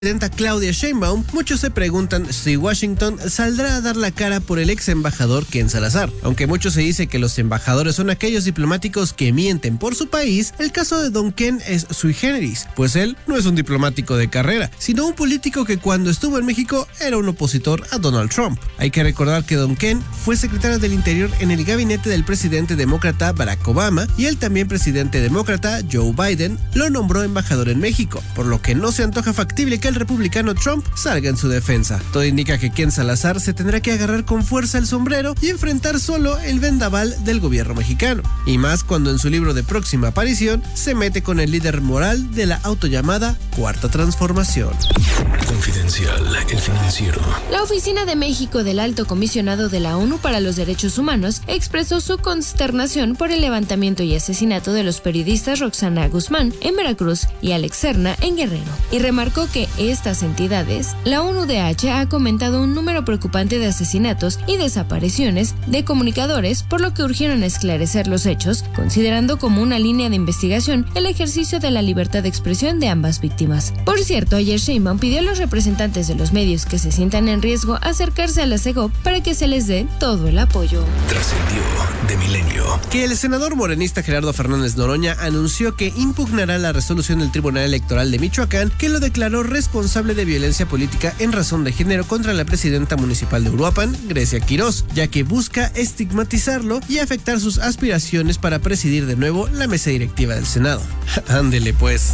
presidenta Claudia Sheinbaum, muchos se preguntan si Washington saldrá a dar la cara por el ex embajador Ken Salazar. Aunque mucho se dice que los embajadores son aquellos diplomáticos que mienten por su país, el caso de Don Ken es sui generis, pues él no es un diplomático de carrera, sino un político que cuando estuvo en México era un opositor a Donald Trump. Hay que recordar que Don Ken fue secretario del Interior en el gabinete del presidente demócrata Barack Obama y el también presidente demócrata Joe Biden lo nombró embajador en México, por lo que no se antoja factible que el republicano Trump salga en su defensa. Todo indica que Ken Salazar se tendrá que agarrar con fuerza el sombrero y enfrentar solo el vendaval del gobierno mexicano, y más cuando en su libro de próxima aparición se mete con el líder moral de la autollamada Cuarta Transformación. Confidencial, el financiero. La Oficina de México del Alto Comisionado de la ONU para los Derechos Humanos expresó su consternación por el levantamiento y asesinato de los periodistas Roxana Guzmán en Veracruz y Alex Serna en Guerrero, y remarcó que estas entidades, la ONUDH ha comentado un número preocupante de asesinatos y desapariciones de comunicadores, por lo que urgieron esclarecer los hechos, considerando como una línea de investigación el ejercicio de la libertad de expresión de ambas víctimas. Por cierto, ayer Sheinbaum pidió a los representantes de los medios que se sientan en riesgo acercarse a la CEGOP para que se les dé todo el apoyo. Trascendió de Milenio que el senador morenista Gerardo Fernández Noroña anunció que impugnará la resolución del Tribunal Electoral de Michoacán que lo declaró responsable de violencia política en razón de género contra la presidenta municipal de Uruapan, Grecia Quirós, ya que busca estigmatizarlo y afectar sus aspiraciones para presidir de nuevo la mesa directiva del Senado. Ándele pues.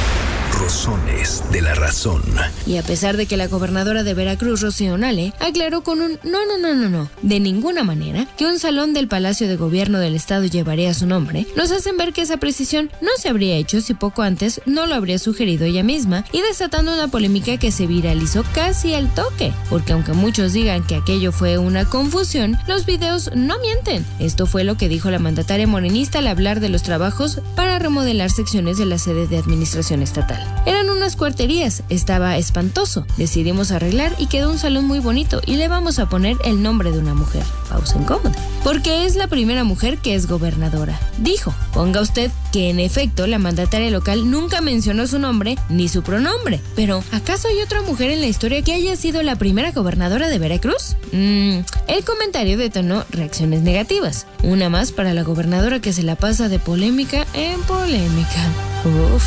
Rosones de la razón. Y a pesar de que la gobernadora de Veracruz, Rocío Nale, aclaró con un no, de ninguna manera, que un salón del Palacio de Gobierno del Estado llevaría su nombre, nos hacen ver que esa precisión no se habría hecho si poco antes no lo habría sugerido ella misma, y desatando una polémica que se viralizó casi al toque, porque aunque muchos digan que aquello fue una confusión, los videos no mienten. Esto fue lo que dijo la mandataria morenista al hablar de los trabajos para remodelar secciones de la sede de administración estatal. Eran unas cuarterías, estaba espantoso. Decidimos arreglar y quedó un salón muy bonito y le vamos a poner el nombre de una mujer. Pausa incómoda. Porque es la primera mujer que es gobernadora. Dijo, ponga usted que en efecto la mandataria local nunca mencionó su nombre ni su pronombre. Pero, ¿acaso hay otra mujer en la historia que haya sido la primera gobernadora de Veracruz? El comentario detonó reacciones negativas. Una más para la gobernadora que se la pasa de polémica en polémica. Uf.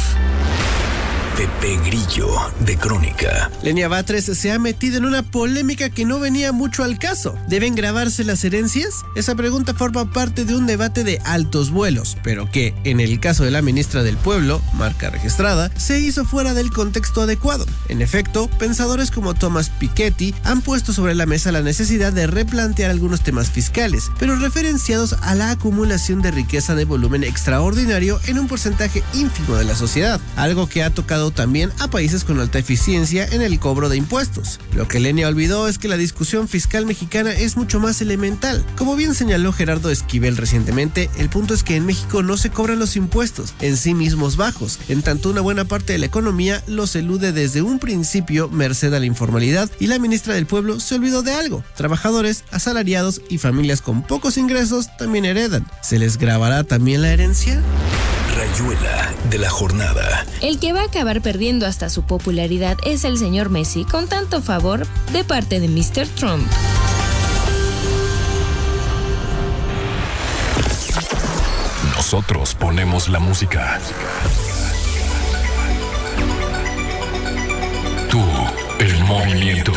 Pepe Grillo de Crónica. Lenia Batres se ha metido en una polémica que no venía mucho al caso. ¿Deben grabarse las herencias? Esa pregunta forma parte de un debate de altos vuelos, pero que, en el caso de la ministra del Pueblo, marca registrada, se hizo fuera del contexto adecuado. En efecto, pensadores como Thomas Piketty han puesto sobre la mesa la necesidad de replantear algunos temas fiscales, pero referenciados a la acumulación de riqueza de volumen extraordinario en un porcentaje ínfimo de la sociedad, algo que ha tocado también a países con alta eficiencia en el cobro de impuestos. Lo que Lenia olvidó es que la discusión fiscal mexicana es mucho más elemental. Como bien señaló Gerardo Esquivel recientemente, el punto es que en México no se cobran los impuestos, en sí mismos bajos, en tanto una buena parte de la economía los elude desde un principio merced a la informalidad, y la ministra del Pueblo se olvidó de algo. Trabajadores, asalariados y familias con pocos ingresos también heredan. ¿Se les grabará también la herencia? Rayuela de la jornada. El que va a acabar perdiendo hasta su popularidad es el señor Messi, con tanto favor de parte de Mr. Trump. Nosotros ponemos la música. Tú, el movimiento.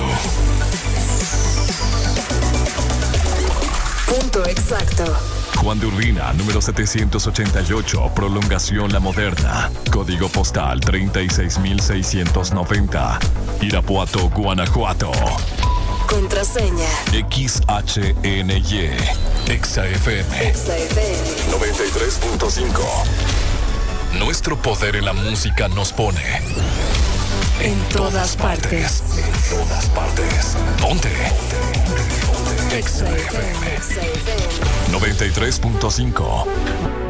Punto exacto. Juan de Urbina, número 788, prolongación La Moderna. Código postal 36690. Irapuato, Guanajuato. Contraseña XHNY. XFM 93.5. Nuestro poder en la música nos pone en todas partes. En todas partes. Ponte. XFM 93.5.